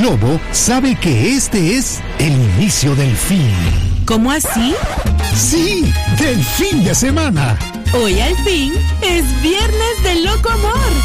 Lobo sabe que este es el inicio del fin. ¿Cómo así? Sí, del fin de semana. Hoy al fin es viernes de loco amor.